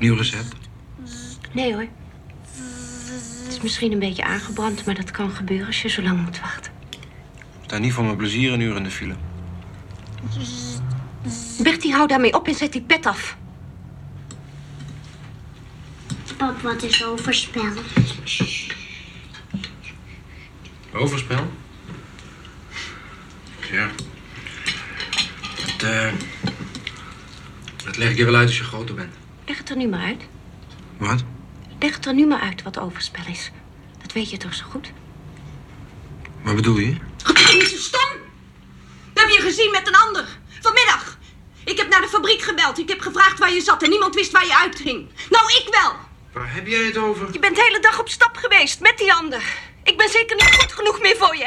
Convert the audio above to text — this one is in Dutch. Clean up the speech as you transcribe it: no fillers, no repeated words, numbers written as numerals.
Nieuw recept? Nee hoor. Het is misschien een beetje aangebrand, maar dat kan gebeuren als je zo lang moet wachten. Ik sta niet voor mijn plezier een uur in de file. Bertie, hou daarmee op en zet die pet af. Pap, wat is overspel? Overspel? Ja. Dat leg ik je wel uit als je groter bent. Leg het er nu maar uit. Wat? Leg het er nu maar uit wat overspel is. Dat weet je toch zo goed? Wat bedoel je? Niet zo stom! Dat heb je gezien met een ander. Vanmiddag. Ik heb naar de fabriek gebeld. Ik heb gevraagd waar je zat en niemand wist waar je uitging. Nou, ik wel. Waar heb jij het over? Je bent de hele dag op stap geweest met die ander. Ik ben zeker niet goed genoeg meer voor je.